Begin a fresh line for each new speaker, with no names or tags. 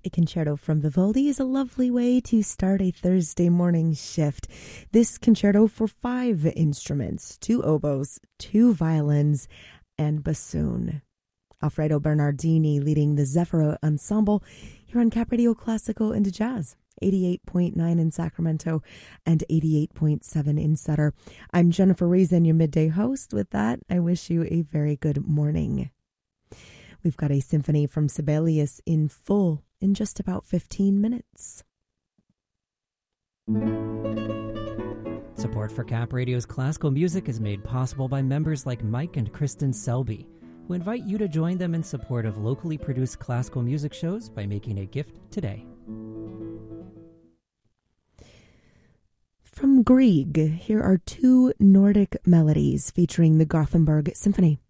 A concerto from Vivaldi is a lovely way to start a Thursday morning shift. This concerto for 5 instruments, 2 oboes, 2 violins, and bassoon. Alfredo Bernardini leading the Zeffiro Ensemble here on Cap Radio Classical into Jazz. 88.9 in Sacramento and 88.7 in Sutter. I'm Jennifer Reason, your midday host. With that, I wish you a very good morning. We've got a symphony from Sibelius in full in just about 15 minutes.
Support for Cap Radio's classical music is made possible by members like Mike and Kristen Selby, who invite you to join them in support of locally produced classical music shows by making a gift today.
From Grieg, here are 2 Nordic melodies featuring the Gothenburg Symphony.